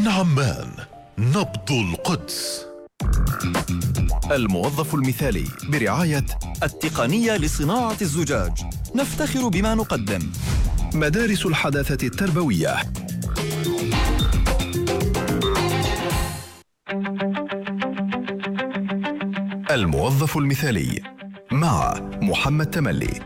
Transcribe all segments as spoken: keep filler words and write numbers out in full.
من عمان، نبض القدس. الموظف المثالي برعاية التقنية لصناعة الزجاج. نفتخر بما نقدم. مدارس الحداثة التربوية. الموظف المثالي مع محمد تملي.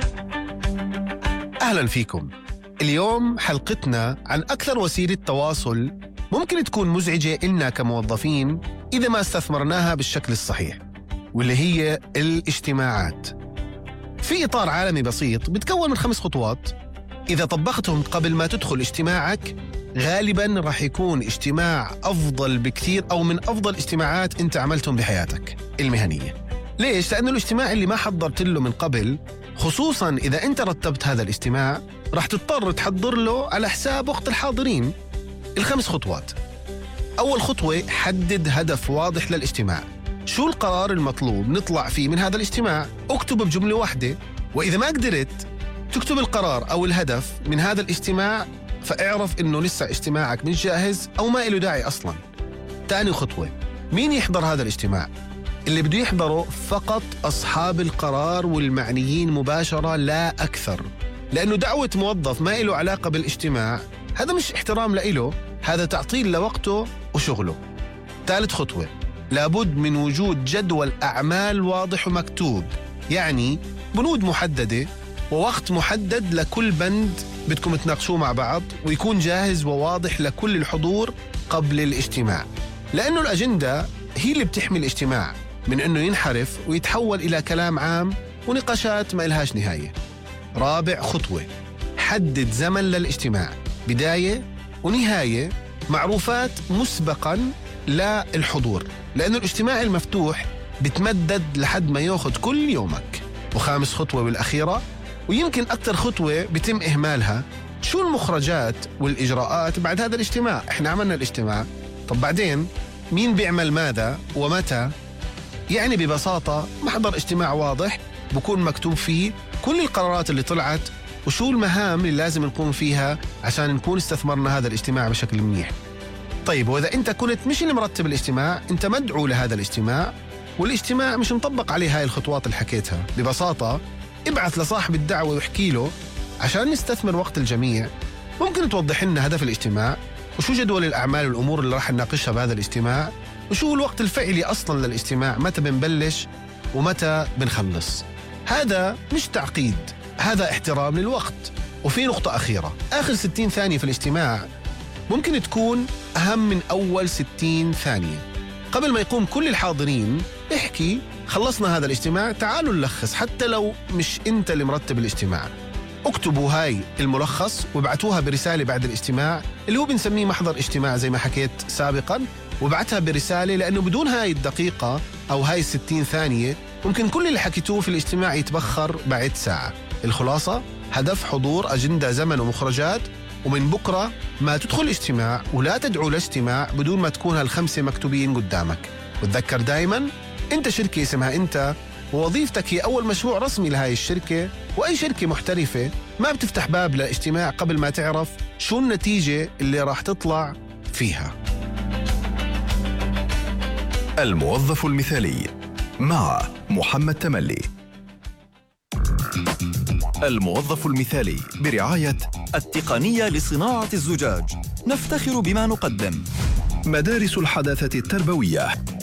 أهلا فيكم. اليوم حلقتنا عن أكثر وسيلة تواصل ممكن تكون مزعجة إلنا كموظفين إذا ما استثمرناها بالشكل الصحيح، واللي هي الاجتماعات. في إطار عالمي بسيط بتكون من خمس خطوات، إذا طبقتهم قبل ما تدخل اجتماعك غالباً راح يكون اجتماع أفضل بكثير أو من أفضل اجتماعات أنت عملتهم بحياتك المهنية. ليش؟ لأنه الاجتماع اللي ما حضرت له من قبل، خصوصاً إذا أنت رتبت هذا الاجتماع، راح تضطر تحضر له على حساب وقت الحاضرين. الخمس خطوات. أول خطوة، حدد هدف واضح للاجتماع. شو القرار المطلوب نطلع فيه من هذا الاجتماع؟ اكتبه بجملة واحدة، وإذا ما قدرت تكتب القرار أو الهدف من هذا الاجتماع فاعرف إنه لسه اجتماعك مش جاهز أو ما إله داعي أصلاً. تاني خطوة، مين يحضر هذا الاجتماع؟ اللي بده يحضره فقط أصحاب القرار والمعنيين مباشرة لا أكثر، لأنه دعوة موظف ما إله علاقة بالاجتماع هذا مش احترام لإله، هذا تعطيل لوقته وشغله. ثالث خطوة، لابد من وجود جدول أعمال واضح ومكتوب، يعني بنود محددة ووقت محدد لكل بند بدكم تناقشوه مع بعض، ويكون جاهز وواضح لكل الحضور قبل الاجتماع، لأنه الأجندة هي اللي بتحمي الاجتماع من أنه ينحرف ويتحول إلى كلام عام ونقاشات ما إلهاش نهاية. رابع خطوة، حدد زمن للاجتماع، بداية ونهاية معروفات مسبقاً للحضور، لأنه الاجتماع المفتوح بتمدد لحد ما يأخذ كل يومك. وخامس خطوة والأخيرة، ويمكن أكثر خطوة بتم إهمالها، شو المخرجات والإجراءات بعد هذا الاجتماع؟ إحنا عملنا الاجتماع، طب بعدين مين بيعمل ماذا ومتى؟ يعني ببساطة محضر اجتماع واضح بكون مكتوب فيه كل القرارات اللي طلعت وشو المهام اللي لازم نقوم فيها عشان نكون استثمرنا هذا الاجتماع بشكل منيح. طيب، وإذا أنت كنت مش اللي مرتب الاجتماع، أنت مدعو لهذا الاجتماع والاجتماع مش مطبق عليه هاي الخطوات اللي حكيتها، ببساطة ابعث لصاحب الدعوة ويحكي له عشان نستثمر وقت الجميع. ممكن توضح لنا هدف الاجتماع وشو جدول الأعمال والأمور اللي راح نناقشها بهذا الاجتماع، وشو الوقت الفعلي أصلاً للاجتماع، متى بنبلش ومتى بنخلص. هذا مش تعقيد، هذا احترام للوقت. وفي نقطة أخيرة، آخر ستين ثانية في الاجتماع ممكن تكون أهم من أول ستين ثانية. قبل ما يقوم كل الحاضرين احكي خلصنا هذا الاجتماع، تعالوا نلخص، حتى لو مش أنت اللي مرتب الاجتماع. اكتبوا هاي الملخص وابعتوها برسالة بعد الاجتماع اللي هو بنسميه محضر اجتماع زي ما حكيت سابقاً، وابعتها برسالة، لأنه بدون هاي الدقيقة أو هاي الستين ثانية ممكن كل اللي حكيتوه في الاجتماع يتبخر بعد ساعة. الخلاصة، هدف، حضور، أجندة، زمن ومخرجات، ومن بكرة ما تدخل اجتماع ولا تدعو لاجتماع بدون ما تكون هالخمسة مكتوبين قدامك. وتذكر دايماً أنت شركة اسمها أنت، ووظيفتك هي أول مشروع رسمي لهاي الشركة، وأي شركة محترفة ما بتفتح باب لاجتماع قبل ما تعرف شو النتيجة اللي راح تطلع فيها. الموظف المثالي مع محمد تملي. الموظف المثالي برعاية التقنية لصناعة الزجاج. نفتخر بما نقدم. مدارس الحداثة التربوية.